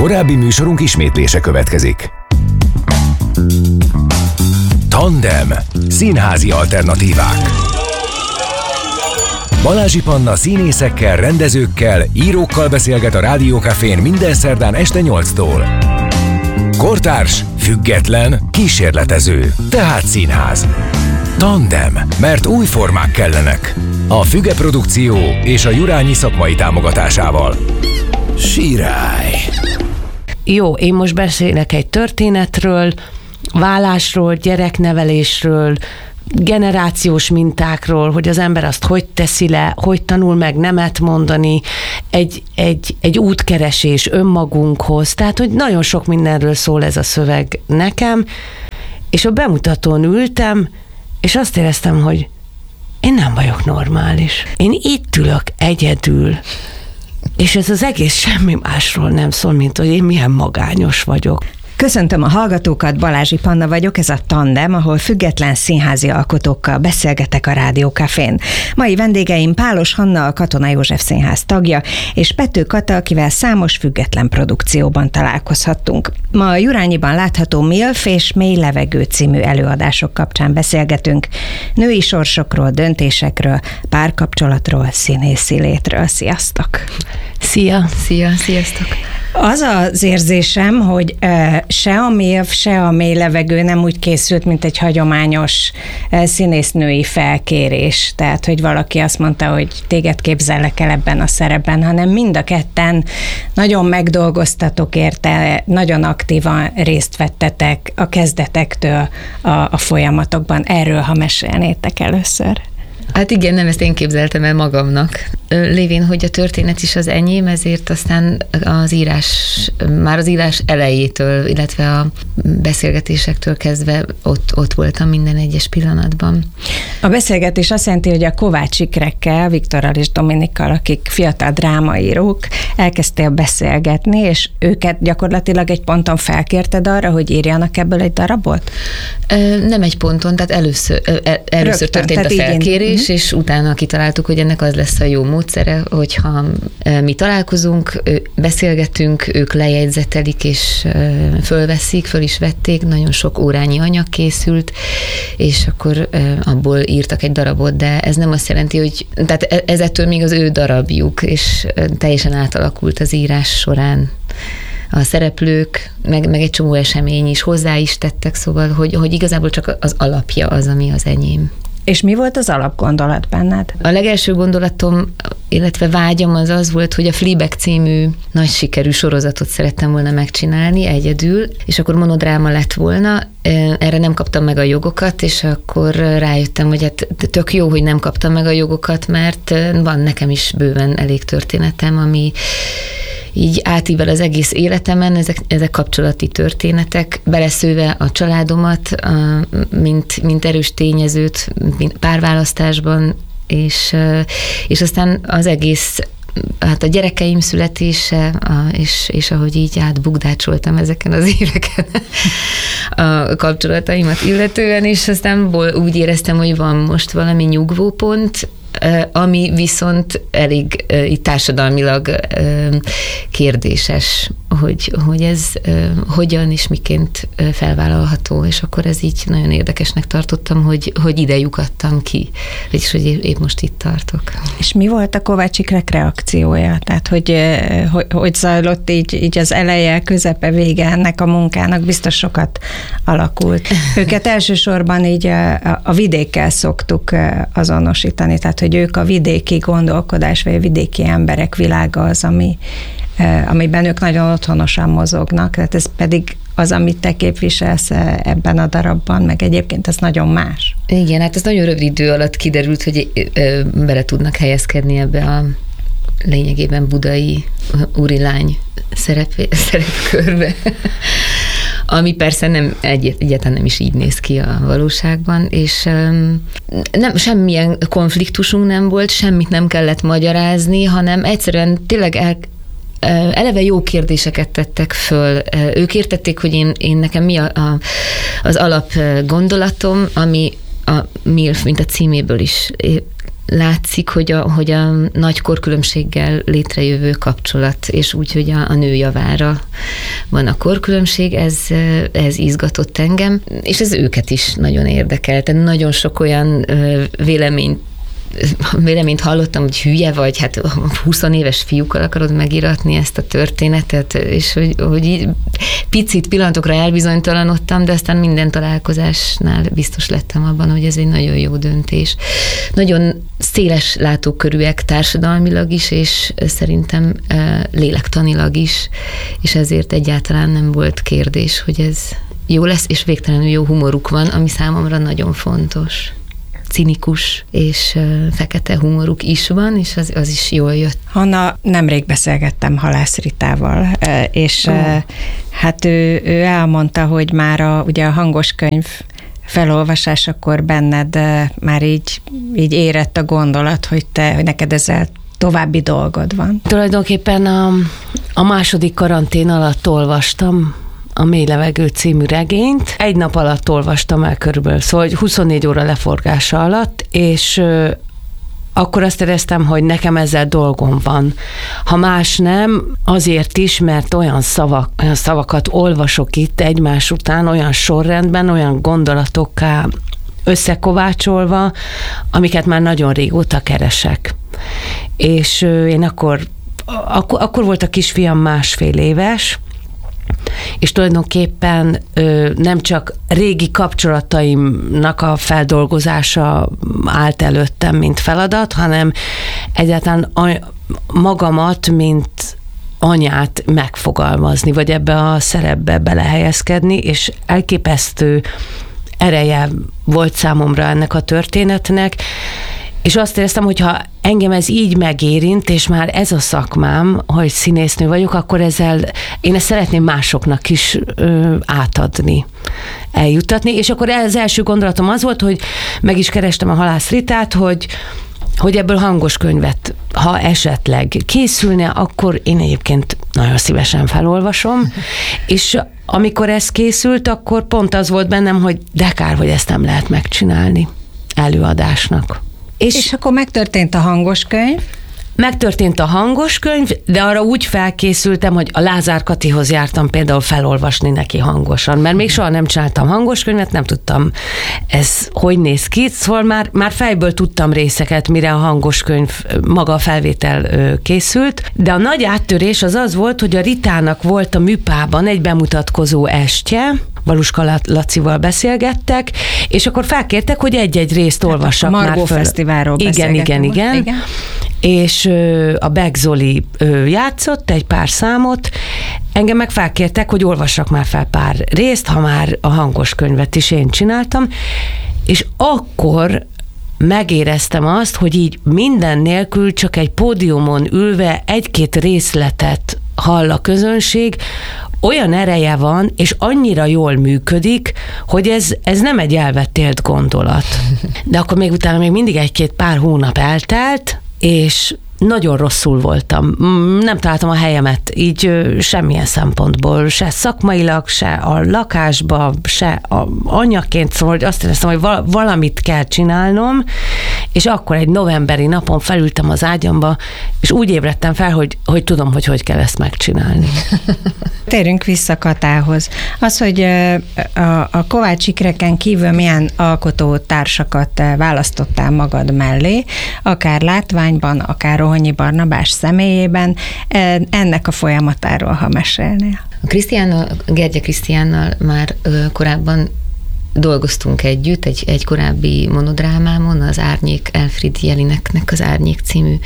Korábbi műsorunk ismétlése következik. Tandem. Színházi alternatívák. Balázsi Panna színészekkel, rendezőkkel, írókkal beszélget a Rádió Cafén minden szerdán este 8-tól. Kortárs, független, kísérletező, tehát színház. Tandem, mert új formák kellenek. A Füge Produkció és a Jurányi szakmai támogatásával. Sirály! Jó, én most beszélek egy történetről, vállásról, gyereknevelésről, generációs mintákról, hogy az ember azt hogy teszi le, hogy tanul meg nemet mondani, egy útkeresés önmagunkhoz. Tehát, hogy nagyon sok mindenről szól ez a szöveg nekem, és a bemutatón ültem, és azt éreztem, hogy én nem vagyok normális. Én itt ülök egyedül, és ez az egész semmi másról nem szól, mint hogy én milyen magányos vagyok. Köszöntöm a hallgatókat, Balázsi Panna vagyok, ez a Tandem, ahol független színházi alkotókkal beszélgetek a Rádió Cafén. Mai vendégeim Pálos Hanna, a Katona József Színház tagja, és Pető Kata, akivel számos független produkcióban találkozhattunk. Ma a Jurányiban látható MILF és Mély levegő című előadások kapcsán beszélgetünk női sorsokról, döntésekről, párkapcsolatról, színészi létről. Sziasztok! Szia! Sziasztok! Az az érzésem, hogy se a MILF, se a Mély levegő nem úgy készült, mint egy hagyományos színésznői felkérés. Tehát, hogy valaki azt mondta, hogy téged képzellek el ebben a szerepben, hanem mind a ketten nagyon megdolgoztatok érte, nagyon aktívan részt vettetek a kezdetektől a folyamatokban. Erről, ha mesélnétek először. Hát igen, nem ezt én képzeltem el magamnak. Lévén, hogy a történet is az enyém, ezért aztán már az írás elejétől, illetve a beszélgetésektől kezdve ott voltam minden egyes pillanatban. A beszélgetés azt jelenti, hogy a Kovács Ikrekkel, Viktorral és Dominikkal, akik fiatal drámaírók, elkezdtél beszélgetni, és őket gyakorlatilag egy ponton felkérted arra, hogy írjanak ebből egy darabot? Nem egy ponton, tehát először történt a felkérés, és utána kitaláltuk, hogy ennek az lesz a jó módszere, hogyha mi találkozunk, beszélgetünk, ők lejegyzetelik, és föl is vették, nagyon sok órányi anyag készült, és akkor abból írtak egy darabot, de ez nem azt jelenti, hogy tehát ez ettől még az ő darabjuk, és teljesen átalakult az írás során. A szereplők, meg egy csomó esemény is hozzá is tettek, szóval, hogy igazából csak az alapja az, ami az enyém. És mi volt az alapgondolat benned? A legelső gondolatom, illetve vágyam az volt, hogy a Fleabag című nagy sikerű sorozatot szerettem volna megcsinálni egyedül, és akkor monodráma lett volna. Erre nem kaptam meg a jogokat, és akkor rájöttem, hogy hát tök jó, hogy nem kaptam meg a jogokat, mert van nekem is bőven elég történetem, ami így átível az egész életemen, ezek kapcsolati történetek, beleszőve a családomat, mint erős tényezőt párválasztásban, és aztán az egész, hát a gyerekeim születése, és ahogy így átbukdácsoltam ezeken az éveken a kapcsolataimat illetően, és aztán úgy éreztem, hogy van most valami nyugvópont, ami viszont elég társadalmilag kérdéses, hogy ez hogyan és miként felvállalható, és akkor ez így nagyon érdekesnek tartottam, hogy ide lyukadtam ki, és hogy épp most itt tartok. És mi volt a Kovács Ikrek reakciója? Tehát, hogy zajlott így az eleje, közepe, vége ennek a munkának? Biztos sokat alakult. Őket elsősorban így a vidékkel szoktuk azonosítani, tehát, hogy ők a vidéki gondolkodás, vagy a vidéki emberek világa az, amiben ők nagyon otthonosan mozognak, tehát ez pedig az, amit te képviselsz ebben a darabban, meg egyébként ez nagyon más. Igen, hát ez nagyon rövid idő alatt kiderült, hogy bele tudnak helyezkedni ebbe a lényegében budai úrilány szerepkörbe. Ami persze egyáltalán nem is így néz ki a valóságban, és semmilyen konfliktusunk nem volt, semmit nem kellett magyarázni, hanem egyszerűen tényleg eleve jó kérdéseket tettek föl. Ők értették, hogy én nekem mi az alap gondolatom, ami a MILF, mint a címéből is látszik, hogy a nagy korkülönbséggel létrejövő kapcsolat, és úgy, hogy a nő javára van a korkülönbség, ez izgatott engem, és ez őket is nagyon érdekelte. Nagyon sok olyan véleményt hallottam, hogy hülye vagy, hát 20 éves fiúkkal akarod megíratni ezt a történetet, és hogy így picit pillanatokra elbizonytalanodtam, de aztán minden találkozásnál biztos lettem abban, hogy ez egy nagyon jó döntés. Nagyon széles látókörűek társadalmilag is, és szerintem lélektanilag is, és ezért egyáltalán nem volt kérdés, hogy ez jó lesz, és végtelenül jó humoruk van, ami számomra nagyon fontos. Cinikus és fekete humoruk is van, és az is jól jött. Hanna, nemrég beszélgettem Halász Ritával, és hát ő elmondta, hogy már ugye a hangos könyv felolvasásakor benned már így érett a gondolat, hogy neked ezzel további dolgod van. Tulajdonképpen a második karantén alatt olvastam a Mély levegő című regényt. Egy nap alatt olvastam el körülbelül, szóval 24 óra leforgása alatt, és akkor azt éreztem, hogy nekem ezzel dolgom van. Ha más nem, azért is, mert olyan szavakat olvasok itt egymás után, olyan sorrendben, olyan gondolatokká összekovácsolva, amiket már nagyon régóta keresek. És én akkor volt a kisfiam 1,5 éves, és tulajdonképpen nem csak régi kapcsolataimnak a feldolgozása állt előttem, mint feladat, hanem egyáltalán magamat, mint anyát megfogalmazni, vagy ebbe a szerepbe belehelyezkedni, és elképesztő ereje volt számomra ennek a történetnek, és azt éreztem, hogy ha engem ez így megérint, és már ez a szakmám, hogy színésznő vagyok, akkor én ezt szeretném másoknak is átadni, eljutatni. És akkor az első gondolatom az volt, hogy meg is kerestem a Halász Ritát, hogy ebből hangos könyvet, ha esetleg készülne, akkor én egyébként nagyon szívesen felolvasom, és amikor ez készült, akkor pont az volt bennem, hogy de kár, hogy ezt nem lehet megcsinálni előadásnak. És akkor megtörtént a hangos könyv? Megtörtént a hangos könyv, de arra úgy felkészültem, hogy a Lázár Katihoz jártam például felolvasni neki hangosan, mert még soha nem csináltam hangos könyvet, nem tudtam ez hogy néz ki, szóval már fejből tudtam részeket, mire a hangos könyv, maga a felvétel készült, de a nagy áttörés az volt, hogy a Ritának volt a Műpában egy bemutatkozó estje, Valuska Lacival beszélgettek, és akkor felkértek, hogy egy-egy részt olvassak már föl. Margó Fesztiválról beszélgettek. Igen. És a Beck Zoli játszott egy pár számot, engem meg felkértek, hogy olvassak már fel pár részt, ha már a hangos könyvet is én csináltam, és akkor megéreztem azt, hogy így minden nélkül csak egy pódiumon ülve egy-két részletet hall a közönség, olyan ereje van, és annyira jól működik, hogy ez nem egy elvetélt gondolat. De akkor még utána még mindig egy-két pár hónap eltelt, és nagyon rosszul voltam. Nem találtam a helyemet így semmilyen szempontból, se szakmailag, se a lakásba, se a anyaként, szóval azt éreztem, hogy valamit kell csinálnom, és akkor egy novemberi napon felültem az ágyamba, és úgy ébredtem fel, hogy tudom, hogy kell ezt megcsinálni. Térjünk vissza Katához. Az, hogy a Kovács ikreken kívül milyen alkotótársakat választottál magad mellé, akár látványban, akár Rohonyi Barnabás személyében, ennek a folyamatáról, ha mesélnél. Gergye Krisztiánnal már korábban dolgoztunk együtt, egy korábbi monodrámámon, az Árnyék, Elfried Jelineknek az Árnyék című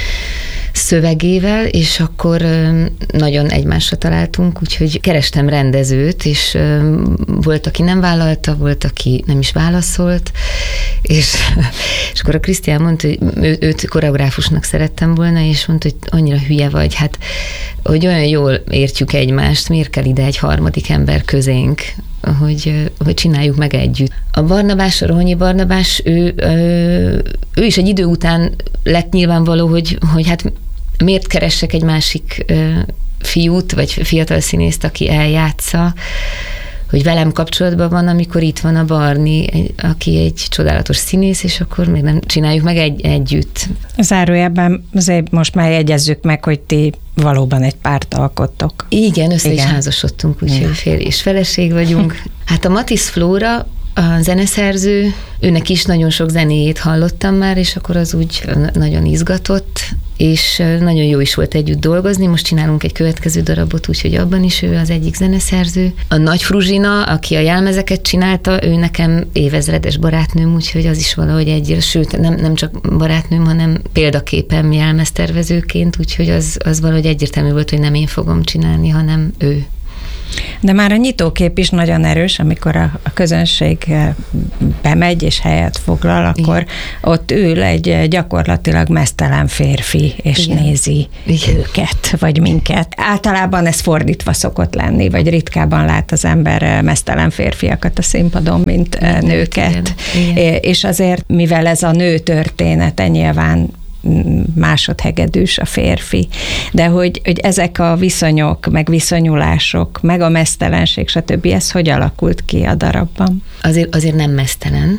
szövegével, és akkor nagyon egymásra találtunk, úgyhogy kerestem rendezőt, és volt, aki nem vállalta, volt, aki nem is válaszolt, és akkor a Krisztián mondta, hogy őt koreográfusnak szerettem volna, és mondta, hogy annyira hülye vagy, hát, hogy olyan jól értjük egymást, miért kell ide egy harmadik ember közénk, hogy csináljuk meg együtt. A Barnabás, a Rohonyi Barnabás, ő is egy idő után lett nyilvánvaló, hogy hát miért keressek egy másik fiút, vagy fiatal színészt, aki eljátsza, hogy velem kapcsolatban van, amikor itt van a Barni, aki egy csodálatos színész, és akkor még nem csináljuk meg együtt. Zárójelben azért most már jegyezzük meg, hogy ti valóban egy párt alkottok. Igen, össze is házasodtunk, úgyhogy férj és feleség vagyunk. Hát a Matisz Flóra, a zeneszerző, őnek is nagyon sok zenéjét hallottam már, és akkor az úgy nagyon izgatott, és nagyon jó is volt együtt dolgozni. Most csinálunk egy következő darabot, úgyhogy abban is ő az egyik zeneszerző. A Nagy Fruzsina, aki a jelmezeket csinálta, ő nekem évezredes barátnőm, úgyhogy az is valahogy egyre, sőt, nem csak barátnőm, hanem példaképem jelmeztervezőként, úgyhogy az valahogy egyértelmű volt, hogy nem én fogom csinálni, hanem ő. De már a nyitókép is nagyon erős, amikor a közönség bemegy és helyet foglal, akkor igen. Ott ül egy gyakorlatilag meztelen férfi, és igen. Nézi igen. Őket, vagy minket. Általában ez fordítva szokott lenni, vagy ritkában lát az ember meztelen férfiakat a színpadon, mint igen, nőket. Igen. És azért, mivel ez a nő története nyilván másodhegedűs a férfi, de hogy ezek a viszonyok, meg viszonyulások, meg a meztelenség, stb. Ez hogy alakult ki a darabban? Azért nem meztelen.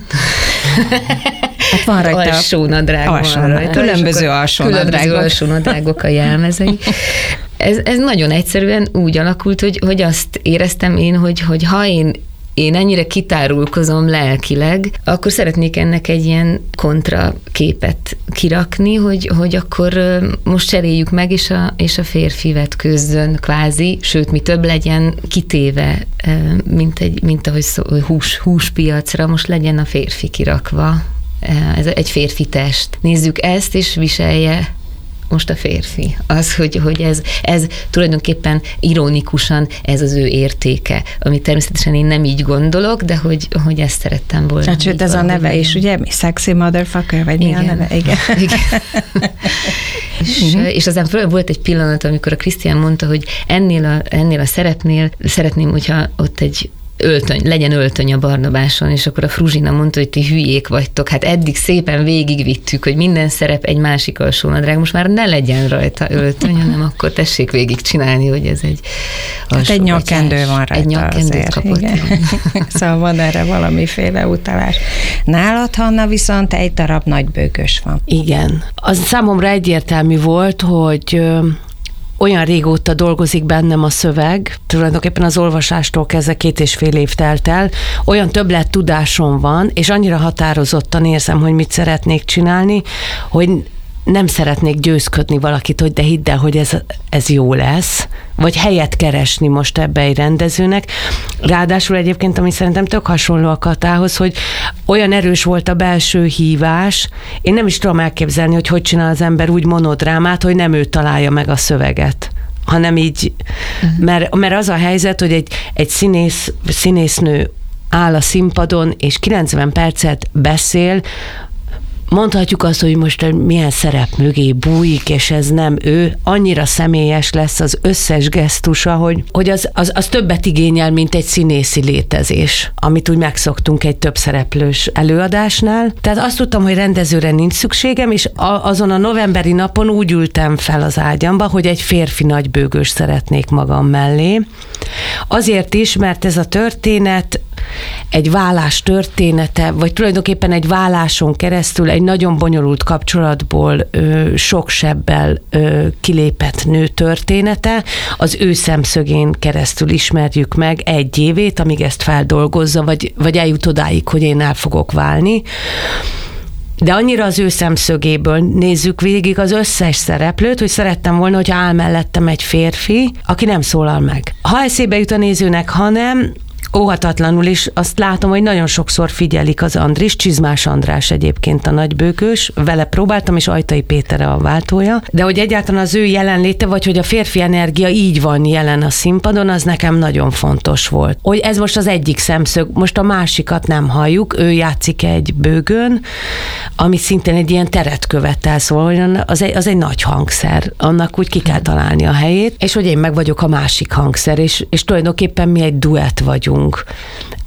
Hát van rajta alsónadrág van rajta. Különböző alsónadrágok a jelmezei. Ez nagyon egyszerűen úgy alakult, hogy azt éreztem én, hogy ha én ennyire kitárulkozom lelkileg, akkor szeretnék ennek egy ilyen kontraképet kirakni, hogy akkor most cseréljük meg, és a férfi vetkőzzön kvázi, sőt, mi több legyen kitéve, mint ahogy húspiacra, most legyen a férfi kirakva. Ez egy férfi test. Nézzük ezt, és viselje most a férfi. Az, hogy ez tulajdonképpen ironikusan ez az ő értéke, amit természetesen én nem így gondolok, de hogy ezt szerettem volna. Hát sőt, ez a neve is, ugye? Sexy motherfucker, vagy mi a neve? Igen. És aztán volt egy pillanat, amikor a Krisztián mondta, hogy ennél a szerepnél szeretném, hogyha ott legyen öltöny a Barnabáson, és akkor a Fruzsina mondta, hogy ti hülyék vagytok. Hát eddig szépen végigvittük, hogy minden szerep egy másik alsónadrág, most már ne legyen rajta öltöny, hanem akkor tessék végigcsinálni, hogy ez egy alsó. Hát egy nyakkendő van rajta. Egy nyakkendőt kapott. Szóval van erre valamiféle utalás. Nálad, Hanna, viszont egy darab nagybőgös van. Igen. Az számomra egyértelmű volt, hogy olyan régóta dolgozik bennem a szöveg, tulajdonképpen az olvasástól kezdve 2,5 év telt el, olyan többlet tudásom van, és annyira határozottan érzem, hogy mit szeretnék csinálni, hogy nem szeretnék győzködni valakit, hogy de hidd el, hogy ez jó lesz, vagy helyet keresni most ebbe egy rendezőnek. Ráadásul egyébként, ami szerintem tök hasonló a Katához, hogy olyan erős volt a belső hívás, én nem is tudom elképzelni, hogy csinál az ember úgy monodrámát, hogy nem ő találja meg a szöveget, hanem így, mert az a helyzet, hogy egy színésznő áll a színpadon, és 90 percet beszél, mondhatjuk azt, hogy most milyen szerep mögé bújik, és ez nem ő, annyira személyes lesz az összes gesztusa, hogy az többet igényel, mint egy színészi létezés, amit úgy megszoktunk egy több szereplős előadásnál. Tehát azt tudtam, hogy rendezőre nincs szükségem, és azon a novemberi napon úgy ültem fel az ágyamba, hogy egy férfi nagybőgős szeretnék magam mellé. Azért is, mert ez a történet egy vállás története, vagy tulajdonképpen egy válláson keresztül egy nagyon bonyolult kapcsolatból sok sebbel kilépett nő története. Az ő szemszögén keresztül ismerjük meg egy évét, amíg ezt feldolgozza, vagy eljut odáig, hogy én el fogok válni. De annyira az ő szemszögéből nézzük végig az összes szereplőt, hogy szerettem volna, hogy áll mellettem egy férfi, aki nem szólal meg. Ha eszébe jut a nézőnek, hanem óhatatlanul is azt látom, hogy nagyon sokszor figyelik az Andris, Csizmás András egyébként a nagybőgős, vele próbáltam, és Ajtai Péter a váltója, de hogy egyáltalán az ő jelenléte, vagy hogy a férfi energia így van jelen a színpadon, az nekem nagyon fontos volt. Hogy ez most az egyik szemszög, most a másikat nem halljuk, ő játszik egy bőgön, ami szintén egy ilyen teret követel, szóval az egy nagy hangszer, annak úgy ki kell találni a helyét, és hogy én meg vagyok a másik hangszer, és tulajdonképpen mi egy duett vagyunk.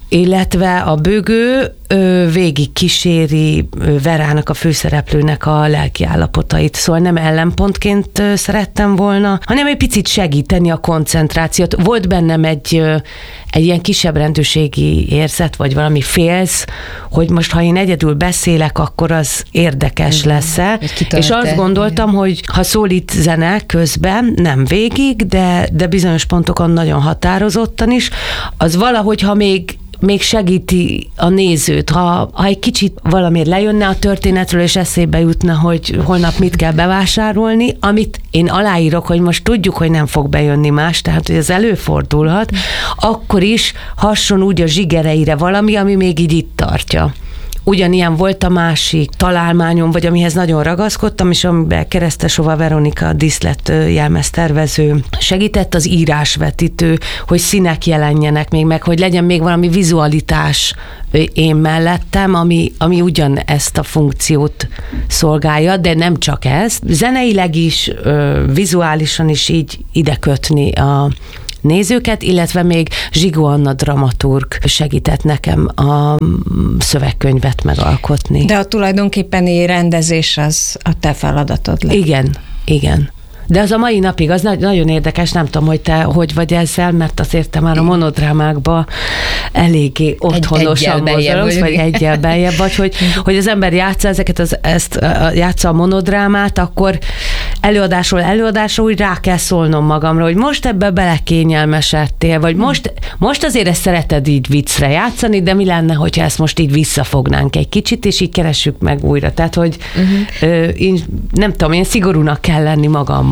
illetve a bőgő végig kíséri Verának, a főszereplőnek a lelki állapotait. Szóval nem ellenpontként szerettem volna, hanem egy picit segíteni a koncentrációt. Volt bennem egy ilyen kisebb rendőrségi érzet, vagy valami félsz, hogy most, ha én egyedül beszélek, akkor az érdekes lesz-e. És azt gondoltam, hogy ha szólít zene közben, nem végig, de bizonyos pontokon nagyon határozottan is, az valahogy, ha még segíti a nézőt, ha egy kicsit valamiért lejönne a történetről, és eszébe jutna, hogy holnap mit kell bevásárolni, amit én aláírok, hogy most tudjuk, hogy nem fog bejönni más, tehát hogy ez előfordulhat, akkor is hasson úgy a zsigereire valami, ami még így itt tartja. Ugyanilyen volt a másik találmányom, vagy amihez nagyon ragaszkodtam, és amiben Keresztesova Veronika díszlet jelmeztervező segített, az írásvetítő, hogy színek jelenjenek még meg, hogy legyen még valami vizualitás én mellettem, ami ugyan ezt a funkciót szolgálja, de nem csak ez. Zeneileg is, vizuálisan is így ide kötni a nézőket, illetve még Zsigó Anna dramaturg segített nekem a szövegkönyvet megalkotni. De a tulajdonképpeni rendezés az a te feladatod lett. Igen. De az a mai napig, az nagyon érdekes, nem tudom, hogy te hogy vagy ezzel, mert azért te már a monodrámákban eléggé otthonosan mozogsz, vagy egyel beljebb vagy, hogy az ember játsza játsza a monodrámát, akkor előadásra úgy rá kell szólnom magamra, hogy most ebbe belekényelmesedtél, vagy most azért ezt szereted így viccre játszani, de mi lenne, hogyha ezt most így visszafognánk egy kicsit, és így keressük meg újra. Tehát, hogy én nem tudom, én szigorúnak kell lenni magammal.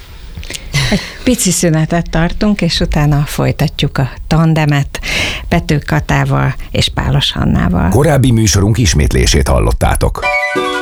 Egy pici szünetet tartunk, és utána folytatjuk a tandemet Pető Katával és Pálos Hannával. Korábbi műsorunk ismétlését hallottátok.